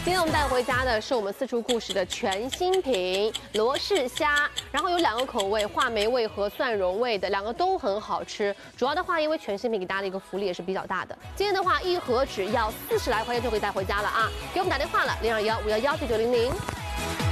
今天我们带回家的是我们四处故事的全新品罗氏虾，然后有2个口味，话梅味和蒜蓉味的，2个都很好吃。主要的话，因为全新品给大家的一个福利也是比较大的。今天的话，一盒只要40来块钱就可以带回家了啊！给我们打电话了，021-511-9900。